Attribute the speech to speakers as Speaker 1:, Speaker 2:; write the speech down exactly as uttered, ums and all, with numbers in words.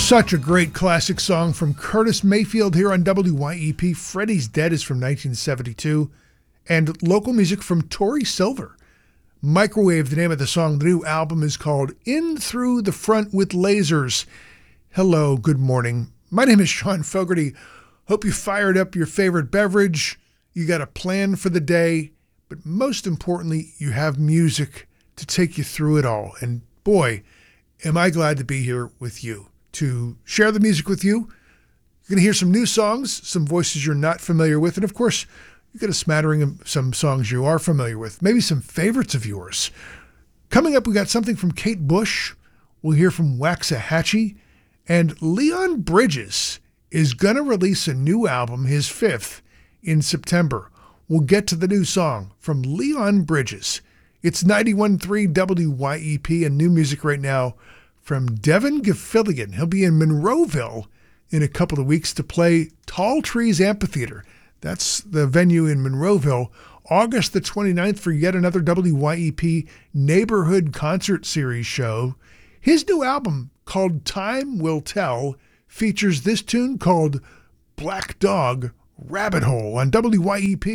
Speaker 1: Such a great classic song from Curtis Mayfield here on W Y E P. Freddy's Dead is from nineteen seventy-two. And local music from Tori Silver. Microwave, the name of the song. The new album is called In Through the Front with Lasers. Hello, good morning. My name is Sean Fogarty. Hope you fired up your favorite beverage. You got a plan for the day. But most importantly, you have music to take you through it all. And boy, am I glad to be here with you to share the music with you. You're going to hear some new songs, some voices you're not familiar with, and of course, you get a smattering of some songs you are familiar with, maybe some favorites of yours. Coming up, we got something from Kate Bush. We'll hear from Waxahachie, and Leon Bridges is going to release a new album, his fifth, in September. We'll get to the new song from Leon Bridges. It's ninety-one point three W Y E P and new music right now from Devin Gafillion. He'll be in Monroeville in a couple of weeks to play Tall Trees Amphitheater. That's the venue in Monroeville, August the twenty-ninth for yet another W Y E P Neighborhood Concert Series show. His new album, called Time Will Tell, features this tune called Black Dog Rabbit Hole on W Y E P.